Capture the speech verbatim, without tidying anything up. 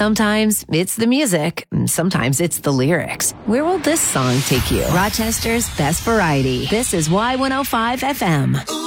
Sometimes it's the music, and sometimes it's the lyrics. Where will this song take you? Rochester's best variety. This is Y one oh five F M.